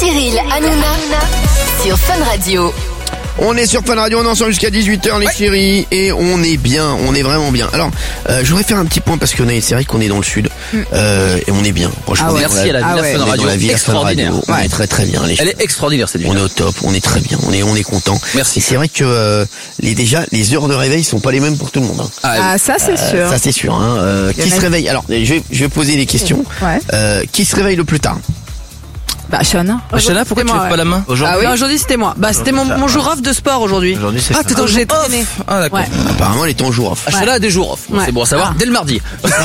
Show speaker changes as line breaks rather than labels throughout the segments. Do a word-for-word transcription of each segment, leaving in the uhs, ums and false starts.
Cyril, Hanouna sur Fun Radio.
On est sur Fun Radio, on est ensemble jusqu'à dix-huit heures les ouais. chéris, et on est bien, on est vraiment bien. Alors, euh, je voudrais faire un petit point parce qu'on est, c'est vrai qu'on est dans le sud, mm. euh, et on est bien.
Franchement, ah ouais. Merci à la Villa ah ouais. Fun Radio,
la Villa
extraordinaire.
Fun Radio. On
ouais.
est très très bien. Les
Elle est extraordinaire cette ville.
On est au top, on est très bien, on est on est content.
Merci.
Et c'est vrai que euh, les déjà les heures de réveil sont pas les mêmes pour tout le monde. Hein.
Ah, ah ça c'est
euh,
sûr.
Ça c'est sûr. Hein. Euh, qui se réveille? Alors, je vais je vais poser des questions.
Ouais.
Euh, qui se réveille le plus tard?
Bah Shana.
Bah, Shana, pourquoi tu lèves ouais. pas la main
aujourd'hui? Ah oui, aujourd'hui c'était moi. Bah c'était mon, mon jour off de sport aujourd'hui.
Aujourd'hui c'est
Ah t'es dans j'ai traîné.
Ah d'accord.
Ouais.
Apparemment elle est en jour off.
Ah, Shana a des jours off. Bon, ouais. C'est bon à savoir. Ah. Dès le mardi.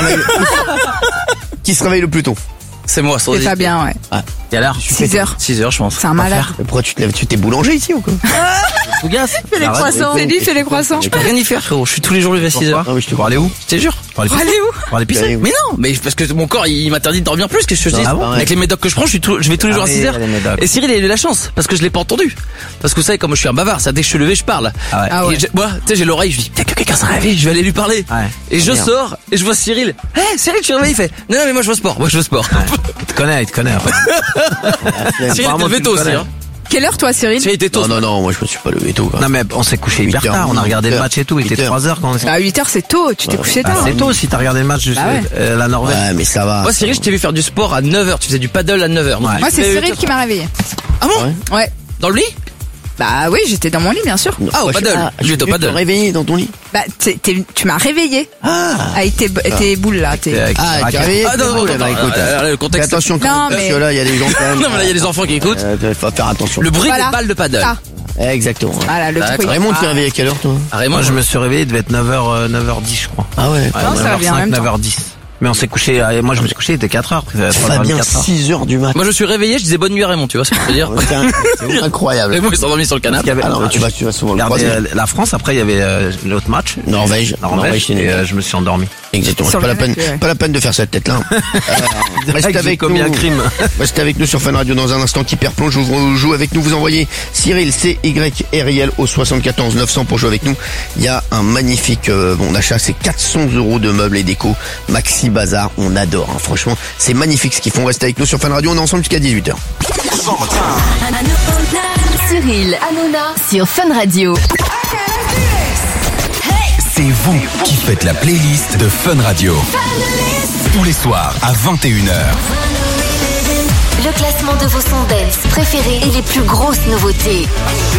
Qui se réveille le plus tôt?
C'est moi, sans
C'est Fabien, ouais.
Ah. Et à l'heure?
six heures.
six heures, je pense.
C'est un malade.
Pourquoi tu te lèves? Tu t'es boulanger ici ou quoi?
Fougasse.
Fais les croissants. C'est lui, fait les croissants.
Je peux rien y faire, frérot. Je suis tous les jours levé à six heures.
Ah oui, je te crois. Aller où?
Je te jure.
Pour aller où?
Pour aller pisser. Mais non, mais parce que mon corps, il m'interdit de dormir plus, que je te dis.
Ah bon,
avec les médocs que je prends, je suis tout, je vais tous les jours à six heures. Et Cyril, il a eu la chance, parce que je l'ai pas entendu. Parce que vous savez, comme je suis un bavard, ça, dès que je suis levé, je parle.
Ah ouais.
Ah ouais.
Et moi, tu sais, j'ai l'oreille, je dis, tiens, que quelqu'un s'est réveillé, je vais aller lui parler.
Ouais.
Et je
merde.
sors, et je vois Cyril. Hé, hey, Cyril, tu es réveillé? Il fait, non, non, mais moi, je veux sport. Moi, je veux sport.
Il te connaît, il te connaît.
Cyril, t'es levé tôt aussi, hein.
Quelle heure toi Cyril?
Cyril était tôt.
Non, non, non, moi je me suis pas levé tôt. Quoi.
Non mais on s'est couché hyper tard, on a regardé le match et tout, il était trois heures quand on s'est...
Bah huit heures c'est tôt, tu t'es
ouais.
couché tard.
Ah, c'est tôt si t'as regardé le match juste
bah ouais.
euh, la Norvège.
Ouais, mais ça va.
Moi, Cyril, je t'ai vu faire du sport à neuf heures. Tu faisais du paddle à neuf heures.
Ouais. Moi, c'est Cyril qui m'a réveillé.
Ah bon?
Ouais.
Ouais.
Dans le lit?
Bah oui, j'étais dans mon lit, bien sûr.
Non,
ah, au paddle.
Ah,
je vais au paddle.
Réveillé dans ton lit.
Bah, t'es, t'es, tu m'as réveillé.
Ah.
Avec tes, ah. tes boules là. T'es...
Ah, tu as réveillé.
Ah, non, non, non, non,
écoute.
Le contexte.
Attention,
non, mais...
parce que là, il y a des gens quand même.
Non, mais là, il y a des enfants qui écoutent.
Il faut faire attention.
Le bruit
voilà.
des balles de paddle.
Ah.
Exactement.
Voilà, le truc.
Raymond, tu t'es réveillé à quelle heure, toi?
Ah, Raymond,
moi, je me suis réveillé, il devait être neuf heures, neuf heures dix, je crois.
Ah ouais.
Non, ça va bien, en même temps.
neuf heures dix. Mais on s'est couché, moi je me suis couché, il était quatre heures.
Fabien, six heures du matin.
Moi je suis réveillé, je disais bonne nuit à Raymond, tu vois ce que je veux dire?
C'est incroyable.
Raymond il s'est endormi sur le canapé.
Ah non, tu vas, tu vas souvent le croiser.
La France, après il y avait euh, l'autre match.
Norvège.
Norvège, et euh, je me suis endormi.
Exactement. C'est pas la peine, pas la peine de faire cette tête-là. Restez avec nous.
un crime.
Restez avec nous sur Fun Radio dans un instant qui perplonge. Vous jouez avec nous, vous envoyez Cyril C Y R I L au soixante-quatorze neuf cents pour jouer avec nous. Il y a un magnifique euh, bon d'achat, c'est quatre cents euros de meubles et déco. Maxi Bazar, on adore. Hein. Franchement, c'est magnifique ce qu'ils font. Restez avec nous sur Fun Radio. On est ensemble jusqu'à dix-huit heures.
Cyril, Hanouna sur Fun Radio.
C'est vous qui faites la playlist de Fun Radio. Tous les soirs à vingt et une heures.
Le classement de vos sons dance préférés et les plus grosses nouveautés.